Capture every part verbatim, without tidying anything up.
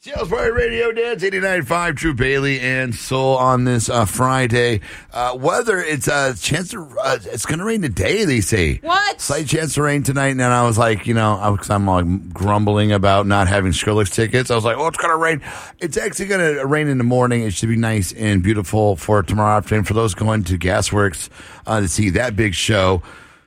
Jails Party Radio Dance, eighty-nine point five True Bailey and Soul on this uh, Friday. Uh, weather, it's a uh, chance to, uh, it's going to rain today, they say. What? Slight chance to rain tonight. And then I was like, you know, I was, I'm like grumbling about not having Skrillex tickets. I was like, oh, it's going to rain. It's actually going to rain in the morning. It should be nice and beautiful for tomorrow afternoon. For those going to Gasworks uh, to see that big show,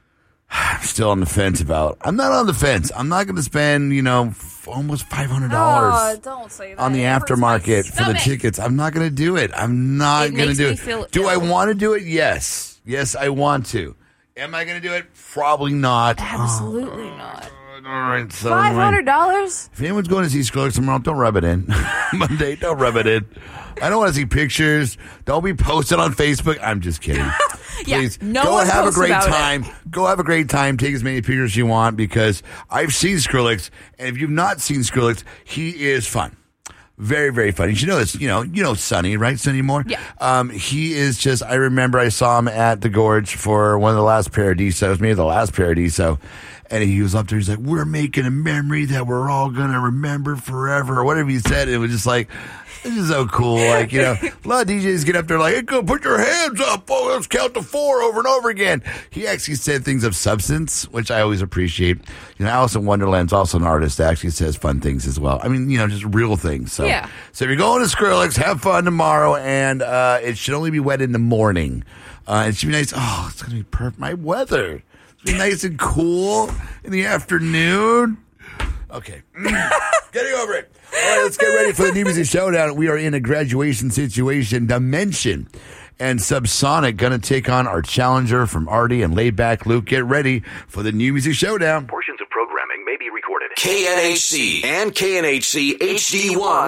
I'm still on the fence about. I'm not on the fence. I'm not going to spend, you know, f- almost five hundred dollars Oh, don't say that. on the It hurts my aftermarket for the stomach. tickets. I'm not going to do it. I'm not It going to makes do me it. feel Do I ill. want to do it? Yes. Yes, I want to. Am I going to do it? Probably not. Absolutely not. All right. So Five hundred dollars? if anyone's going to see Skrillex tomorrow, don't rub it in. Monday, don't rub it in. I don't want to see pictures. Don't be posted on Facebook. I'm just kidding. Please no go one and have a posts great about it. time. Go have a great time. Take as many pictures as you want because I've seen Skrillex, and if you've not seen Skrillex, he is fun. Very, very funny. You should know this. You know, you know Sonny, right? Sonny Moore. Yeah. Um, he is just. I remember I saw him at the Gorge for one of the last Paradisos, maybe the last Paradiso, and he was up there. He's like, "We're making a memory that we're all gonna remember forever," or whatever he said. It was just like, this is so cool. Like, you know, a lot of D Js get up there like, hey, go put your hands up. Oh, let's count to four over and over again. He actually said things of substance, which I always appreciate. You know, Alice in Wonderland's also an artist that actually says fun things as well. I mean, you know, just real things. So, Yeah. so if you're going to Skrillex, have fun tomorrow, and uh, it should only be wet in the morning. Uh, it should be nice. Oh, it's going to be perfect. My weather. It's going to be nice and cool in the afternoon. Okay. Getting over it. All right, let's get ready for the New Music Showdown. We are in a graduation situation. Dimension and Subsonic going to take on our challenger from Artie and Laidback Luke. Get ready for the New Music Showdown. Portions of programming may be recorded. K N H C and K N H C H D one